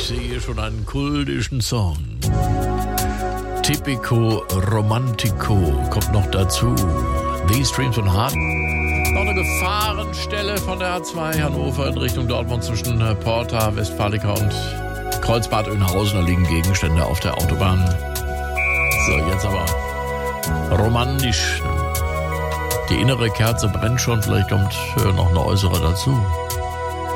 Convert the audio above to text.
sehe hier schon einen kultischen Song. Tipico Romantico kommt noch dazu. These Streams von Hart. Noch eine Gefahrenstelle von der A2 Hannover in Richtung Dortmund zwischen Porta, Westfalica und Kreuzbad Oeynhausen. Da liegen Gegenstände auf der Autobahn. So, jetzt aber romantisch. Die innere Kerze brennt schon, vielleicht kommt noch eine äußere dazu.